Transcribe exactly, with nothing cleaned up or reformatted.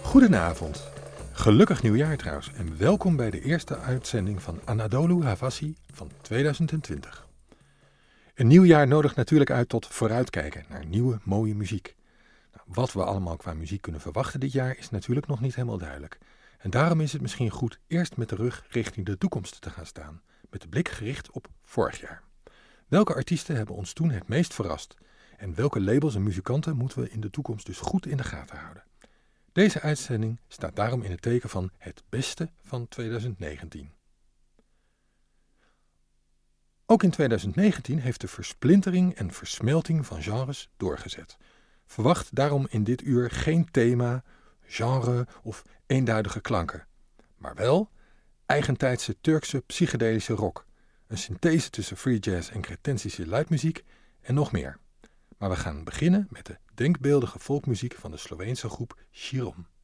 Goedenavond. Gelukkig nieuwjaar trouwens en welkom bij de eerste uitzending van Anadolu Havasi van tweeduizend twintig. Een nieuw jaar nodigt natuurlijk uit tot vooruitkijken naar nieuwe mooie muziek. Nou, wat we allemaal qua muziek kunnen verwachten dit jaar is natuurlijk nog niet helemaal duidelijk. En daarom is het misschien goed eerst met de rug richting de toekomst te gaan staan, met de blik gericht op vorig jaar. Welke artiesten hebben ons toen het meest verrast? En welke labels en muzikanten moeten we in de toekomst dus goed in de gaten houden? Deze uitzending staat daarom in het teken van het beste van tweeduizend negentien. Ook in tweeduizend negentien heeft de versplintering en versmelting van genres doorgezet. Verwacht daarom in dit uur geen thema, genre of eenduidige klanken. Maar wel eigentijdse Turkse psychedelische rock, een synthese tussen free jazz en cretensische luidmuziek en nog meer. Maar we gaan beginnen met de denkbeeldige folkmuziek van de Sloveense groep Širom.